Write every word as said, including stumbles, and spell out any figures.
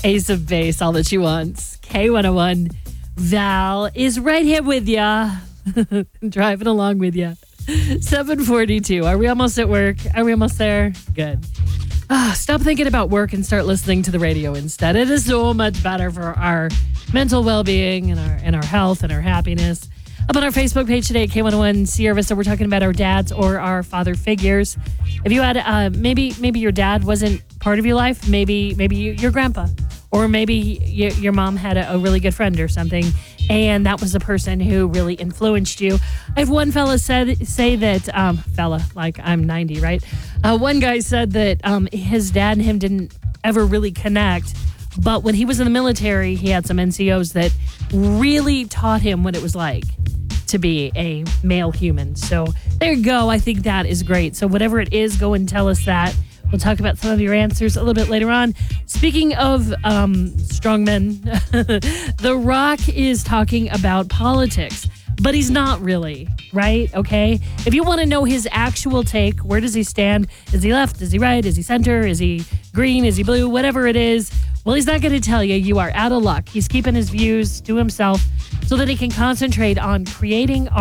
Ace of Base, all that she wants. K one oh one. Val is right here with ya. Driving along with ya. seven forty-two. Are we almost at work? Are we almost there? Good. Ah, stop thinking about work and start listening to the radio instead. It is so much better for our mental well-being and our and our health and our happiness. Up on our Facebook page today at K one oh one Sierra Vista, we're talking about our dads or our father figures. If you had, uh, maybe maybe your dad wasn't part of your life, maybe maybe you, your grandpa, or maybe you, your mom had a, a really good friend or something, and that was the person who really influenced you. I have one fella said say that, um, fella, like I'm ninety, right? Uh, one guy said that um, his dad and him didn't ever really connect, but when he was in the military, he had some N C Os that really taught him what it was like to be a male human. So there you go. I think that is great. So whatever it is, go and tell us that. We'll talk about some of your answers a little bit later on. Speaking of um, strong men, The Rock is talking about politics, but he's not really, right? Okay. If you want to know his actual take, where does he stand? Is he left? Is he right? Is he center? Is he green? Is he blue? Whatever it is. Well, he's not going to tell you. You are out of luck. He's keeping his views to himself so that he can concentrate on creating